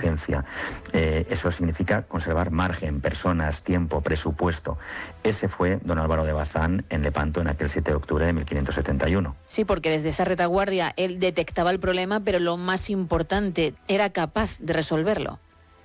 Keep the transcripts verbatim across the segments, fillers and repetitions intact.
urgencia. Eh, eso significa conservar margen, personas, tiempo, presupuesto. Ese fue don Álvaro de Bazán en Lepanto en aquel siete de octubre de mil quinientos setenta y uno. Sí, porque desde esa retaguardia él detectaba el problema, pero lo más importante, era capaz de resolverlo.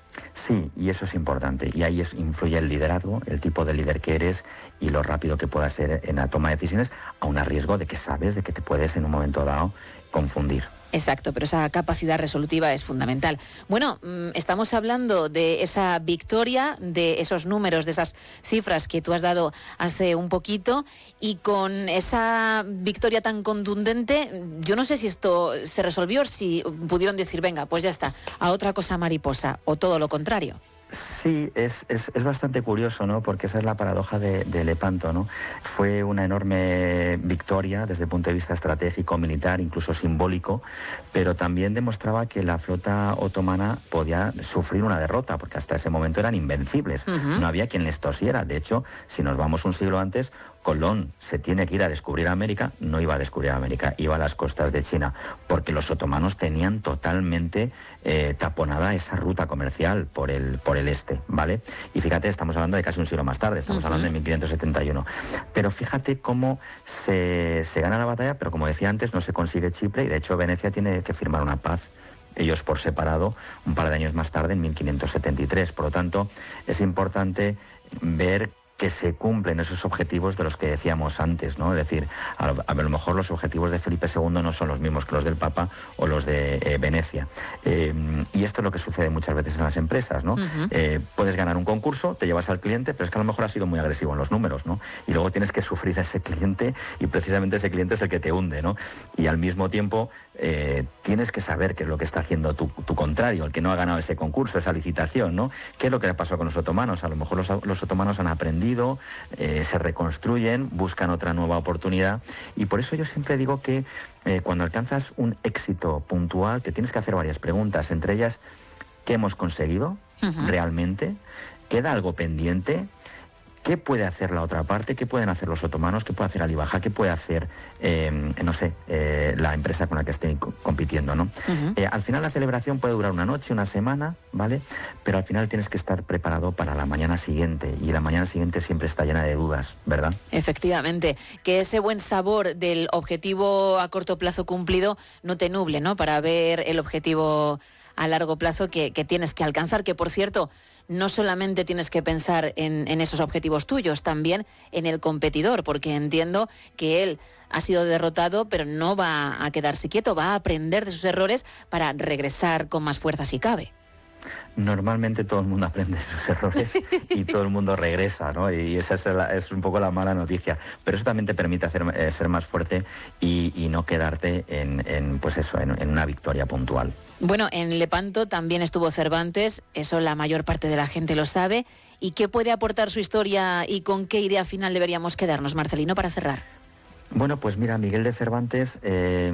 Sí, y eso es importante. Y ahí es, influye el liderazgo, el tipo de líder que eres y lo rápido que puedas ser en la toma de decisiones, a un riesgo de que sabes de que te puedes en un momento dado confundir. Exacto, pero esa capacidad resolutiva es fundamental. Bueno, estamos hablando de esa victoria, de esos números, de esas cifras que tú has dado hace un poquito, y con esa victoria tan contundente, yo no sé si esto se resolvió, si pudieron decir, venga, pues ya está, a otra cosa mariposa, o todo lo contrario. Sí, es, es, es bastante curioso, ¿no? Porque esa es la paradoja de, de Lepanto, ¿no? Fue una enorme victoria desde el punto de vista estratégico, militar, incluso simbólico, pero también demostraba que la flota otomana podía sufrir una derrota, porque hasta ese momento eran invencibles. Uh-huh. No había quien les tosiera. De hecho, si nos vamos un siglo antes, Colón se tiene que ir a descubrir América, no iba a descubrir América, iba a las costas de China, porque los otomanos tenían totalmente eh, taponada esa ruta comercial por el, por el este, ¿vale? Y fíjate, estamos hablando de casi un siglo más tarde, estamos uh-huh. hablando de mil quinientos setenta y uno. Pero fíjate cómo se, se gana la batalla, pero como decía antes, no se consigue Chipre, y de hecho Venecia tiene que firmar una paz, ellos por separado, un par de años más tarde, en mil quinientos setenta y tres. Por lo tanto, es importante ver que se cumplen esos objetivos de los que decíamos antes, ¿no? Es decir, a, a lo mejor los objetivos de Felipe segundo no son los mismos que los del Papa o los de eh, Venecia. Eh, y esto es lo que sucede muchas veces en las empresas, ¿no? Uh-huh. Eh, puedes ganar un concurso, te llevas al cliente, pero es que a lo mejor has sido muy agresivo en los números, ¿no? Y luego tienes que sufrir a ese cliente, y precisamente ese cliente es el que te hunde, ¿no? Y al mismo tiempo eh, tienes que saber qué es lo que está haciendo tu, tu contrario, el que no ha ganado ese concurso, esa licitación, ¿no? ¿Qué es lo que le pasó con los otomanos? A lo mejor los, los otomanos han aprendido, Eh, se reconstruyen, buscan otra nueva oportunidad, y por eso yo siempre digo que eh, cuando alcanzas un éxito puntual te tienes que hacer varias preguntas, entre ellas, ¿qué hemos conseguido uh-huh. realmente? ¿Queda algo pendiente? ¿Qué puede hacer la otra parte? ¿Qué pueden hacer los otomanos? ¿Qué puede hacer Ali Baja? ¿Qué puede hacer, eh, no sé, eh, la empresa con la que estén co- compitiendo, ¿no? Uh-huh. Eh, al final la celebración puede durar una noche, una semana, ¿vale? Pero al final tienes que estar preparado para la mañana siguiente, y la mañana siguiente siempre está llena de dudas, ¿verdad? Efectivamente, que ese buen sabor del objetivo a corto plazo cumplido no te nuble, ¿no? Para ver el objetivo a largo plazo que, que tienes que alcanzar, que por cierto, no solamente tienes que pensar en, en esos objetivos tuyos, también en el competidor, porque entiendo que él ha sido derrotado, pero no va a quedarse quieto, va a aprender de sus errores para regresar con más fuerza si cabe. Normalmente todo el mundo aprende sus errores y todo el mundo regresa, ¿no? Y esa es, la, es un poco la mala noticia. Pero eso también te permite hacer, eh, ser más fuerte y, y no quedarte en, en pues eso, en, en una victoria puntual. Bueno, en Lepanto también estuvo Cervantes, eso la mayor parte de la gente lo sabe. ¿Y qué puede aportar su historia y con qué idea final deberíamos quedarnos, Marcelino, para cerrar? Bueno, pues mira, Miguel de Cervantes, eh,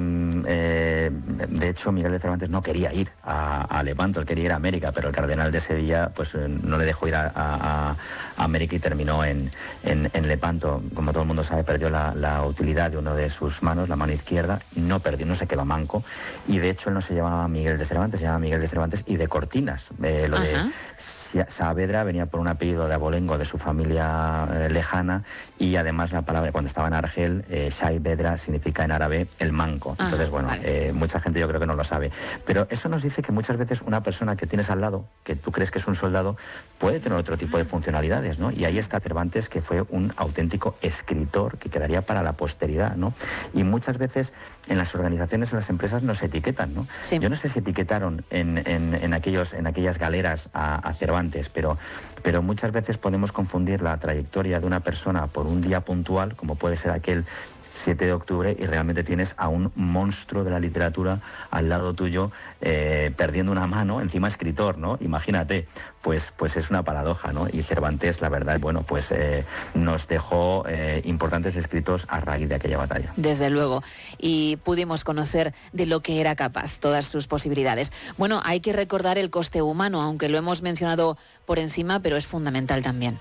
eh, de hecho Miguel de Cervantes no quería ir a, a Lepanto, él quería ir a América, pero el cardenal de Sevilla pues eh, no le dejó ir a, a, a América y terminó en, en, en Lepanto. Como todo el mundo sabe, perdió la, la utilidad de una de sus manos, la mano izquierda, no perdió, no se quedó manco, y de hecho él no se llamaba Miguel de Cervantes, se llamaba Miguel de Cervantes y de Cortinas. Eh, lo Ajá. de Saavedra venía por un apellido de abolengo de su familia eh, lejana, y además la palabra, cuando estaba en Argel, eh, Saavedra significa en árabe el manco. Entonces, bueno, vale. eh, mucha gente yo creo que no lo sabe. Pero eso nos dice que muchas veces una persona que tienes al lado, que tú crees que es un soldado, puede tener otro tipo de funcionalidades, ¿no? Y ahí está Cervantes, que fue un auténtico escritor que quedaría para la posteridad, ¿no? Y muchas veces en las organizaciones, en las empresas, nos etiquetan, ¿no? Sí. Yo no sé si etiquetaron en, en, en, aquellos, en aquellas galeras a, a Cervantes, pero, pero muchas veces podemos confundir la trayectoria de una persona por un día puntual, como puede ser aquel siete de octubre, y realmente tienes a un monstruo de la literatura al lado tuyo, eh, perdiendo una mano, encima escritor, ¿no? Imagínate, pues, pues es una paradoja, ¿no? Y Cervantes, la verdad, bueno, pues eh, nos dejó eh, importantes escritos a raíz de aquella batalla. Desde luego, y pudimos conocer de lo que era capaz, todas sus posibilidades. Bueno, hay que recordar el coste humano, aunque lo hemos mencionado por encima, pero es fundamental también.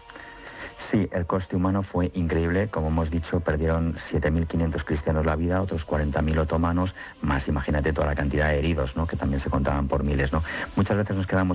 Sí, el coste humano fue increíble. Como hemos dicho, perdieron siete mil quinientos cristianos la vida, otros cuarenta mil otomanos, más imagínate toda la cantidad de heridos, ¿no? Que también se contaban por miles, ¿no? Muchas veces nos quedamos